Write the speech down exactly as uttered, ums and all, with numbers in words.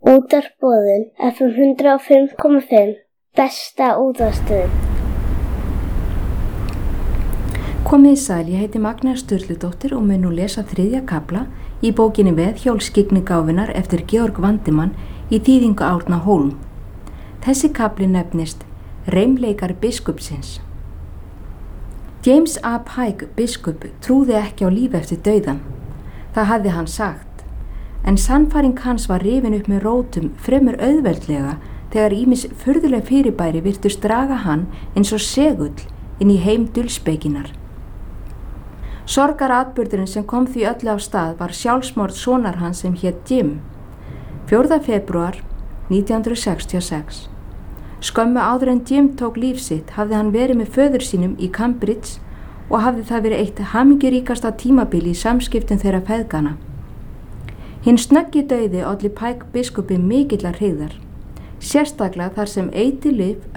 Útvarpsboðun F M hundrað og fimm komma fimm, besta útvarpsstöðin. Komið í sæl, ég heiti Magnea Sturludóttir og mun nú lesa þriðja kafla í bókinni Veðhjól skyggnigáfunnar eftir Georg Vandimann í þýðingu Árna Hólm. Þessi kafli nefnist Reimleikar biskupsins. James A. Pike biskup trúði ekki á líf eftir dauðan. Það hafði hann sagt. En sannfæring hans var rifin upp með rótum fremur auðveldlega þegar ýmis furðuleg fyrirbæri virtust draga hann eins og segull inn í heim dulspeykinnar. Sorgaratburðurinn sem kom því öllu á stað var sjálfsmorð sonar hans sem hét Jim, fjórða febrúar nítján hundruð sextíu og sex. Skömmu áður en Jim tók líf sitt hafði hann verið með föður sínum í Cambridge og hafði það verið eitt hamingjuríkasta tímabili í samskiptum þeirra feðgana. Hinn snöggi dauði olli Pike biskupi mikillar hryggðar, sérstaklega þar sem eiturlyf